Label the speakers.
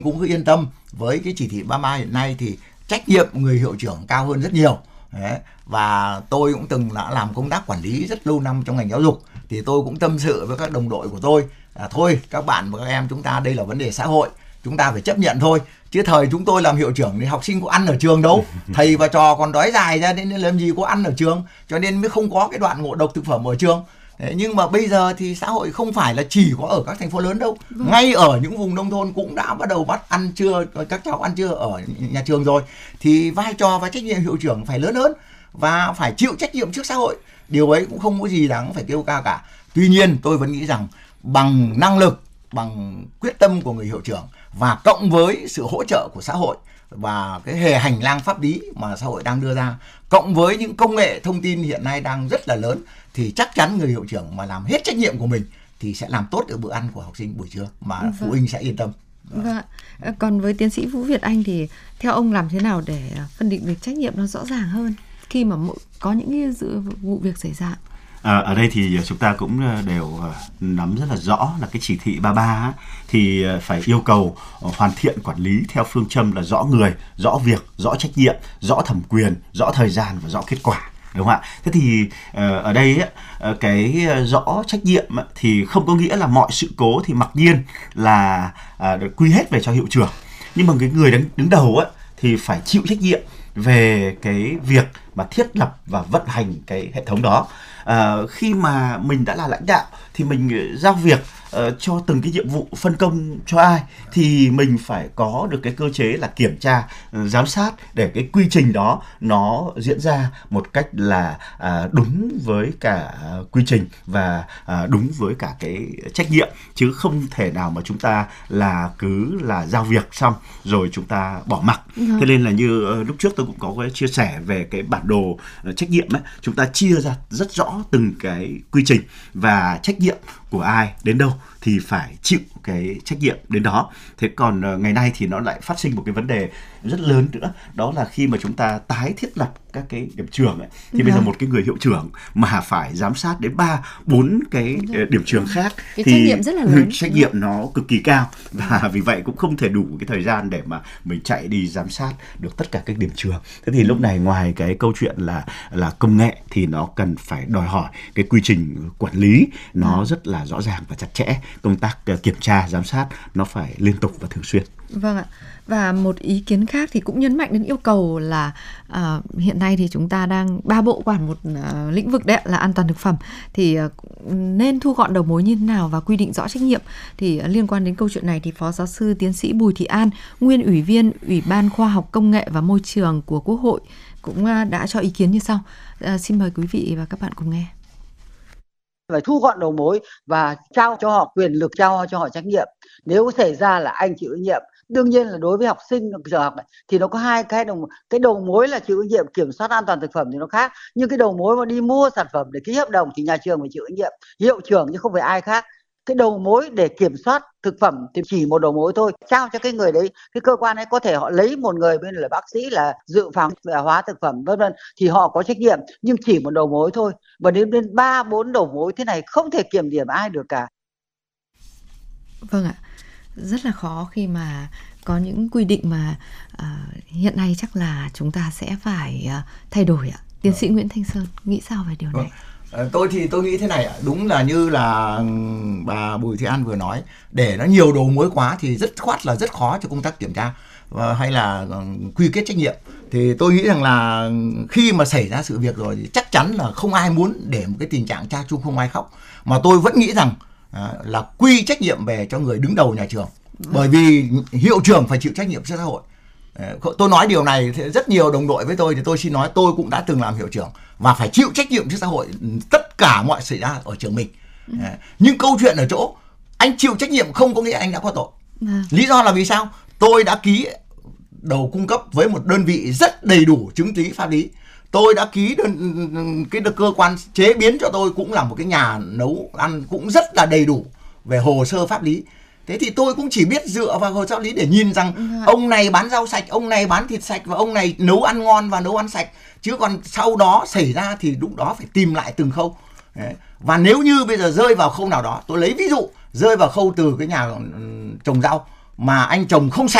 Speaker 1: cũng cứ yên tâm với cái chỉ thị 33 hiện nay thì trách nhiệm người hiệu trưởng cao hơn rất nhiều. Đấy. Và tôi cũng từng đã làm công tác quản lý rất lâu năm trong ngành giáo dục, thì tôi cũng tâm sự với các đồng đội của tôi thôi các bạn và các em, chúng ta đây là vấn đề xã hội, chúng ta phải chấp nhận thôi, chứ thời chúng tôi làm hiệu trưởng thì học sinh có ăn ở trường đâu, thầy và trò còn đói dài ra nên làm gì có ăn ở trường, cho nên mới không có cái đoạn ngộ độc thực phẩm ở trường. Đấy, nhưng mà bây giờ thì xã hội không phải là chỉ có ở các thành phố lớn đâu, ngay ở những vùng nông thôn cũng đã bắt đầu bắt ăn trưa, các cháu ăn trưa ở nhà trường rồi, thì vai trò và trách nhiệm hiệu trưởng phải lớn hơn và phải chịu trách nhiệm trước xã hội. Điều ấy cũng không có gì đáng phải kêu ca cả. Tuy nhiên tôi vẫn nghĩ rằng bằng năng lực, bằng quyết tâm của người hiệu trưởng và cộng với sự hỗ trợ của xã hội và cái hành lang pháp lý mà xã hội đang đưa ra, cộng với những công nghệ thông tin hiện nay đang rất là lớn, thì chắc chắn người hiệu trưởng mà làm hết trách nhiệm của mình thì sẽ làm tốt được bữa ăn của học sinh buổi trưa mà phụ huynh sẽ yên tâm.
Speaker 2: Vâng. Còn với tiến sĩ Vũ Việt Anh thì theo ông làm thế nào để phân định được trách nhiệm nó rõ ràng hơn khi mà có những vụ việc xảy ra?
Speaker 3: Ở đây thì chúng ta cũng đều nắm rất là rõ là cái chỉ thị 33 thì phải yêu cầu hoàn thiện quản lý theo phương châm là rõ người, rõ việc, rõ trách nhiệm, rõ thẩm quyền, rõ thời gian và rõ kết quả. Đúng không ạ? Thế thì ở đây cái rõ trách nhiệm thì không có nghĩa là mọi sự cố thì mặc nhiên là quy hết về cho hiệu trưởng. Nhưng mà cái người đứng đầu thì phải chịu trách nhiệm về cái việc mà thiết lập và vận hành cái hệ thống đó. Khi mà mình đã là lãnh đạo thì mình giao việc cho từng cái nhiệm vụ phân công cho ai thì mình phải có được cái cơ chế là kiểm tra, giám sát để cái quy trình đó nó diễn ra một cách là đúng với cả quy trình và đúng với cả cái trách nhiệm, chứ không thể nào mà chúng ta là cứ là giao việc xong rồi chúng ta bỏ mặc. Thế nên là như lúc trước tôi cũng có cái chia sẻ về cái bản đồ trách nhiệm ấy, chúng ta chia ra rất rõ từng cái quy trình và trách nhiệm của ai đến đâu thì phải chịu cái trách nhiệm đến đó. Thế còn ngày nay thì nó lại phát sinh một cái vấn đề rất lớn nữa, đó là khi mà chúng ta tái thiết lập các cái điểm trường ấy, thì bây giờ một cái người hiệu trưởng mà phải giám sát đến 3-4 cái điểm trường khác
Speaker 2: cái
Speaker 3: thì
Speaker 2: trách nhiệm rất là lớn.
Speaker 3: Trách nhiệm nó cực kỳ cao và vì vậy cũng không thể đủ cái thời gian để mà mình chạy đi giám sát được tất cả các điểm trường. Thế thì lúc này ngoài cái câu chuyện là công nghệ thì nó cần phải đòi hỏi cái quy trình quản lý nó rất là rõ ràng và chặt chẽ, công tác kiểm tra giám sát nó phải liên tục và thường xuyên.
Speaker 2: Vâng ạ. Và một ý kiến khác thì cũng nhấn mạnh đến yêu cầu là hiện nay thì chúng ta đang 3 bộ quản một lĩnh vực đấy là an toàn thực phẩm, thì nên thu gọn đầu mối như thế nào và quy định rõ trách nhiệm. Thì liên quan đến câu chuyện này thì Phó Giáo sư Tiến sĩ Bùi Thị An, nguyên Ủy viên Ủy ban Khoa học Công nghệ và Môi trường của Quốc hội cũng đã cho ý kiến như sau. Xin mời quý vị và các bạn cùng nghe.
Speaker 4: Phải thu gọn đầu mối và trao cho họ quyền lực, trao cho họ trách nhiệm. Nếu xảy ra là anh chịu trách nhiệm. Đương nhiên là đối với học sinh giờ học thì nó có hai cái đầu mối là chịu trách nhiệm kiểm soát an toàn thực phẩm thì nó khác, nhưng cái đầu mối mà đi mua sản phẩm để ký hợp đồng thì nhà trường phải chịu trách nhiệm, hiệu trưởng chứ không phải ai khác. Cái đầu mối để kiểm soát thực phẩm thì chỉ một đầu mối thôi, trao cho cái người đấy, cái cơ quan ấy có thể họ lấy một người bên là bác sĩ là dự phòng về hóa thực phẩm vân vân thì họ có trách nhiệm, nhưng chỉ một đầu mối thôi. Và đến 3-4 đầu mối thế này không thể kiểm điểm ai được cả.
Speaker 2: Vâng ạ, rất là khó khi mà có những quy định mà hiện nay chắc là chúng ta sẽ phải thay đổi ạ. Tiến sĩ Nguyễn Thanh Sơn nghĩ sao về điều này?
Speaker 1: Tôi nghĩ thế này ạ, đúng là như là bà Bùi Thị An vừa nói, để nó nhiều đầu mối quá thì rất khó cho công tác kiểm tra hay là quy kết trách nhiệm. Thì tôi nghĩ rằng là khi mà xảy ra sự việc rồi thì chắc chắn là không ai muốn để một cái tình trạng cha chung không ai khóc, mà tôi vẫn nghĩ rằng là quy trách nhiệm về cho người đứng đầu nhà trường, bởi vì hiệu trưởng phải chịu trách nhiệm trước xã hội. Tôi nói điều này thì rất nhiều đồng đội với tôi thì tôi xin nói tôi cũng đã từng làm hiệu trưởng và phải chịu trách nhiệm trước xã hội tất cả mọi xảy ra ở trường mình. Nhưng câu chuyện ở chỗ anh chịu trách nhiệm không có nghĩa anh đã có tội. Lý do là vì sao? Tôi đã ký đầu cung cấp với một đơn vị rất đầy đủ chứng cứ pháp lý. Tôi đã ký cái cơ quan chế biến cho tôi cũng là một cái nhà nấu ăn cũng rất là đầy đủ về hồ sơ pháp lý. Thế thì tôi cũng chỉ biết dựa vào hồ sơ pháp lý để nhìn rằng ông này bán rau sạch, ông này bán thịt sạch và ông này nấu ăn ngon và nấu ăn sạch. Chứ còn sau đó xảy ra thì lúc đó phải tìm lại từng khâu. Và nếu như bây giờ rơi vào khâu nào đó, tôi lấy ví dụ rơi vào khâu từ cái nhà trồng rau mà anh trồng không sạch